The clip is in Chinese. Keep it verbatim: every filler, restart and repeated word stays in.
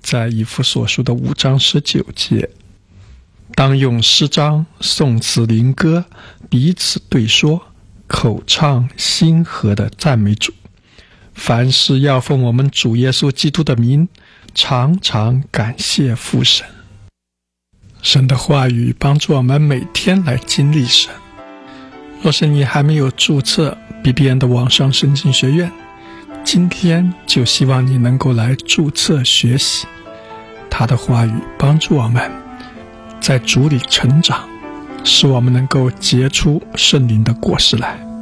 在以弗所书的五章十九节，当用诗章、颂词、灵歌彼此对说，口唱心和的赞美主。凡事要奉我们主耶稣基督的名，常常感谢父神。神的话语帮助我们每天来经历神。若是你还没有注册 B B N 的网上圣经学院，今天就希望你能够来注册学习他的话语，帮助我们在主里成长，使我们能够结出圣灵的果实来。